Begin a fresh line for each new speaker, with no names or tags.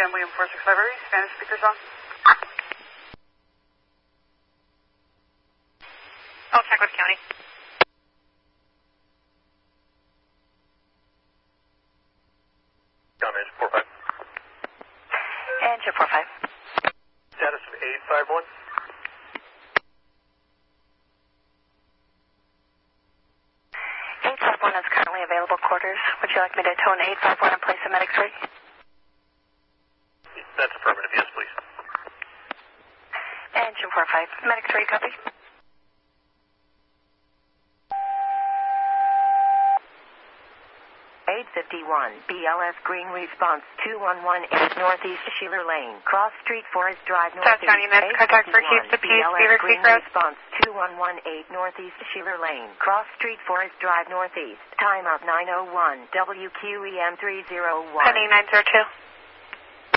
San William 465 area, Spanish speakers on.
I'll check with county.
County 45.
And chip 45.
Status of 851.
One is currently available quarters. Would you like me to tone 851 and place a medic 3?
That's affirmative, yes, please.
And 245, medic 3, copy.
BLS Green Response 2118 Northeast Sheeler Lane, Cross Street, Forest Drive,
South
Northeast.
County Med, contact for Chief to Peace, Beaver
Green
Creek Road.
Response 2118 Northeast Sheeler Lane, Cross Street, Forest Drive, Northeast. Time of 9:01, WQEM 301.
Pending 902.